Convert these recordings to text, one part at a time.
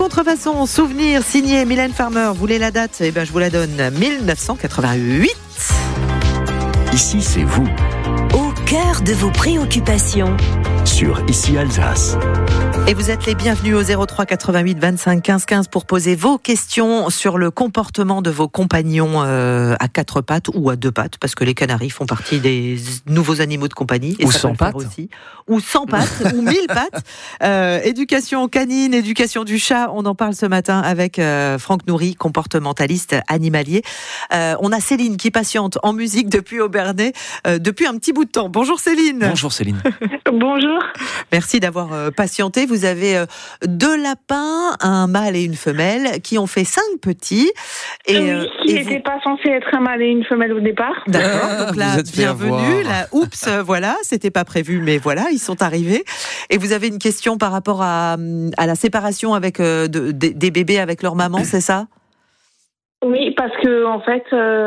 contrefaçon, souvenir, signé Mylène Farmer. Vous voulez la date ? Eh bien, je vous la donne. 1988. Ici, c'est vous. Au cœur de vos préoccupations. Sur Ici Alsace. Et vous êtes les bienvenus au 03 88 25 15 15 pour poser vos questions sur le comportement de vos compagnons à quatre pattes ou à deux pattes, parce que les canaris font partie des nouveaux animaux de compagnie. Et ou ça sans peut le faire pattes. aussi. Ou sans pattes, ou 1000 pattes. Éducation canine, éducation du chat, on en parle ce matin avec Franck Nourry, comportementaliste animalier. On a Céline qui patiente en musique depuis Aubernais depuis un petit bout de temps. Bonjour Céline. Bonjour Céline. Bonjour. Merci d'avoir patienté. Vous avez deux lapins, un mâle et une femelle, qui ont fait 5 petits. Qui n'étaient pas censés être un mâle et une femelle au départ. D'accord, donc là, vous êtes fait bienvenue. avoir. Là, oups, voilà, c'était pas prévu, mais voilà, ils sont arrivés. Et vous avez une question par rapport à la séparation avec des bébés avec leur maman, c'est ça ? Oui, parce que en fait,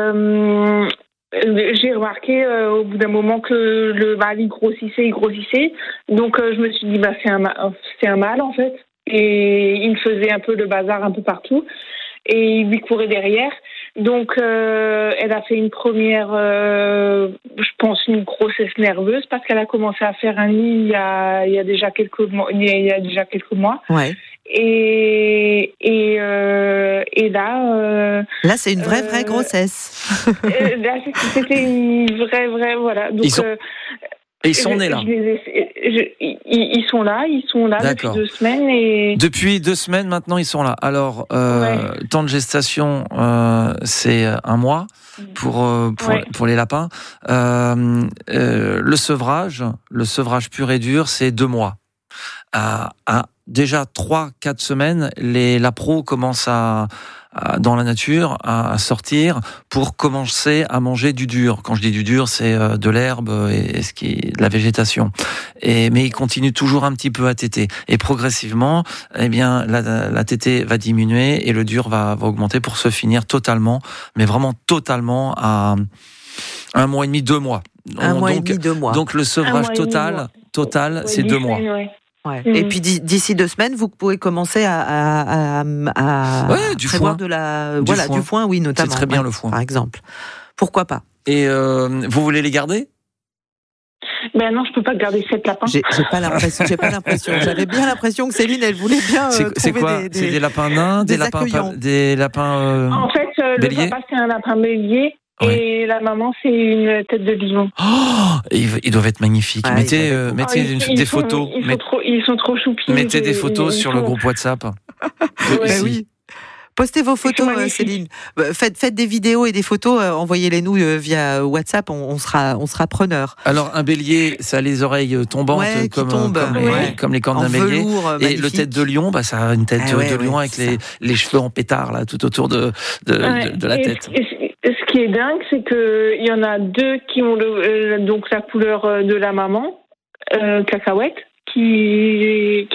j'ai remarqué au bout d'un moment que le mâle il grossissait. Donc je me suis dit c'est un mâle en fait. Et il faisait un peu le bazar un peu partout. Et il lui courait derrière. Donc elle a fait une première, je pense une grossesse nerveuse parce qu'elle a commencé à faire un nid il y a déjà quelques mois. Ouais. Et là. Là, c'est une vraie grossesse. Là, c'était une vraie, voilà. Donc, Et ils sont nés là. Ils sont là D'accord. depuis 2 semaines et. Depuis 2 semaines maintenant, ils sont là. Alors, temps de gestation, c'est 1 mois pour les lapins. Le sevrage pur et dur, c'est 2 mois. Déjà 3-4 semaines, la pro commence dans la nature à sortir pour commencer à manger du dur. Quand je dis du dur, c'est de l'herbe et ce qui est de la végétation. Mais il continue toujours un petit peu à téter. Et progressivement, eh bien, la tétée va diminuer et le dur va augmenter pour se finir totalement, mais vraiment totalement à 1 mois et demi, 2 mois. 1 mois et demi, 2 mois. Donc le sevrage total, c'est 2 mois. Ouais. Et puis d'ici 2 semaines, vous pouvez commencer à du prévoir foin. du foin, oui, notamment. C'est très bien le foin, par exemple. Pourquoi pas ? Et vous voulez les garder ? Ben non, je peux pas garder 7 lapins. J'ai pas l'impression. J'avais bien l'impression que Céline, elle voulait bien c'est quoi ? C'est des lapins nains, des lapins En fait, béliers. le papa c'est un lapin bélier. Ouais. Et la maman, c'est une tête de lion. Oh, ils doivent être magnifiques. Ouais, mettez des photos. Ils sont trop choupis. Mettez des photos sur le groupe WhatsApp. Ben oui. Postez vos photos, Céline. Faites des vidéos et des photos. Envoyez-les nous via WhatsApp. On sera preneurs. Alors un bélier, ça a les oreilles tombantes comme les cornes d'un bélier. Et le tête de lion, ça a une tête de lion avec les cheveux en pétard là tout autour de la tête. Ce qui est dingue, c'est que il y en a 2 qui ont donc la couleur de la maman, cacahuète, qui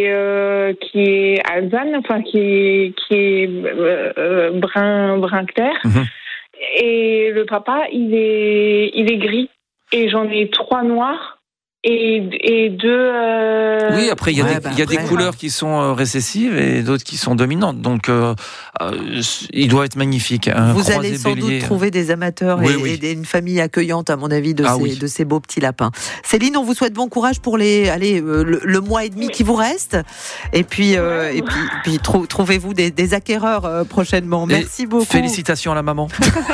est alezane, enfin qui est brun clair. Mm-hmm. Et le papa, il est gris. Et j'en ai 3 noirs. Et 2. Oui, après il y a des couleurs qui sont récessives et d'autres qui sont dominantes. Donc il doit être magnifique. Vous allez sans doute trouver des amateurs et une famille accueillante, à mon avis, de ces beaux petits lapins. Céline, on vous souhaite bon courage pour le mois et demi qui vous reste. Et puis trouvez-vous des acquéreurs prochainement. Merci beaucoup. Félicitations à la maman.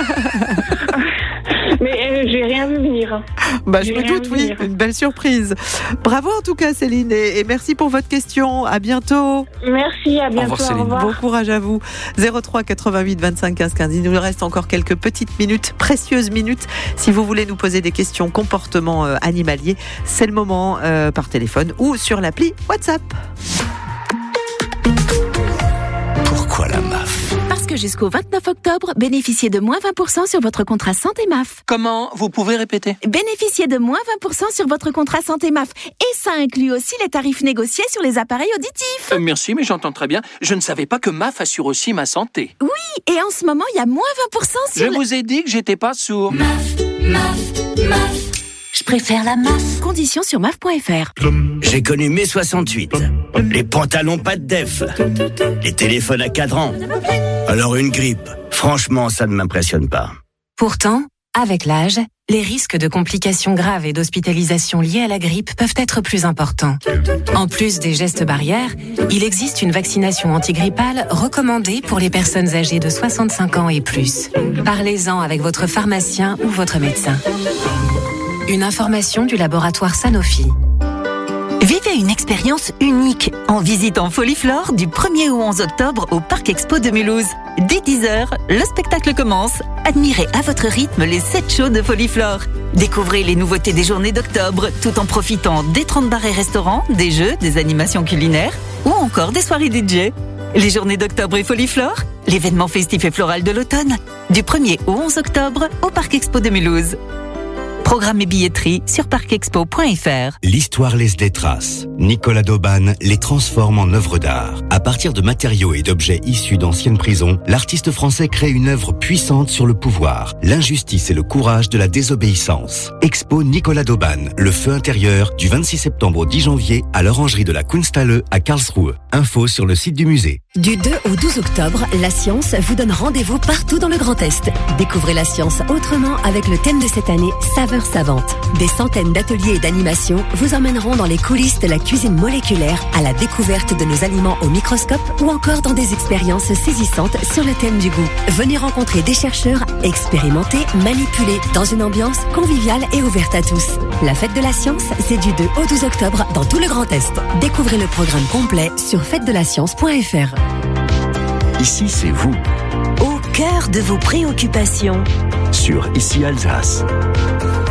Mais j'ai rien vu venir. Je me doute, oui, une belle surprise. Bravo en tout cas, Céline, et merci pour votre question. À bientôt. Merci, à bientôt. Au revoir. Bon courage à vous. 03 88 25 15 15. Il nous reste encore quelques petites minutes, précieuses minutes. Si vous voulez nous poser des questions comportement animalier, c'est le moment par téléphone ou sur l'appli WhatsApp. Pourquoi la MAF ? Parce que jusqu'au 29 octobre, bénéficiez de moins 20% sur votre contrat santé MAF. Comment ? Vous pouvez répéter ? Bénéficiez de moins 20% sur votre contrat santé MAF. Et ça inclut aussi les tarifs négociés sur les appareils auditifs. Merci, mais j'entends très bien. Je ne savais pas que MAF assure aussi ma santé. Oui, et en ce moment, il y a moins 20% sur... Je vous ai dit que j'étais pas sourd. MAF. Je préfère la MAF. Conditions sur MAF.fr. J'ai connu mai 68. Les pantalons pas de def. Les téléphones à cadran. Alors une grippe, franchement, ça ne m'impressionne pas. Pourtant, avec l'âge, les risques de complications graves et d'hospitalisation liées à la grippe peuvent être plus importants. En plus des gestes barrières, il existe une vaccination antigrippale recommandée pour les personnes âgées de 65 ans et plus. Parlez-en avec votre pharmacien ou votre médecin. Une information du laboratoire Sanofi. Vivez une expérience unique en visitant Foliflore du 1er au 11 octobre au Parc Expo de Mulhouse. Dès 10h, le spectacle commence. Admirez à votre rythme les 7 shows de Foliflore. Découvrez les nouveautés des journées d'octobre tout en profitant des 30 bars et restaurants, des jeux, des animations culinaires ou encore des soirées DJ. Les journées d'octobre et Foliflore, l'événement festif et floral de l'automne, du 1er au 11 octobre au Parc Expo de Mulhouse. Programme et billetterie sur parcexpo.fr. L'histoire laisse des traces. Nicolas d'Aubagne les transforme en œuvres d'art. À partir de matériaux et d'objets issus d'anciennes prisons, l'artiste français crée une œuvre puissante sur le pouvoir, l'injustice et le courage de la désobéissance. Expo Nicolas d'Aubagne, le feu intérieur, du 26 septembre au 10 janvier à l'orangerie de la Kunsthalle à Karlsruhe. Info sur le site du musée. Du 2 au 12 octobre, la science vous donne rendez-vous partout dans le Grand Est. Découvrez la science autrement avec le thème de cette année, Saveurs savantes. Des centaines d'ateliers et d'animations vous emmèneront dans les coulisses de la cuisine moléculaire, à la découverte de nos aliments au microscope ou encore dans des expériences saisissantes sur le thème du goût. Venez rencontrer des chercheurs, expérimenter, manipuler dans une ambiance conviviale et ouverte à tous. La fête de la science, c'est du 2 au 12 octobre dans tout le Grand Est. Découvrez le programme complet sur fêtedelaScience.fr. Ici, c'est vous. Au cœur de vos préoccupations. Sur Ici Alsace.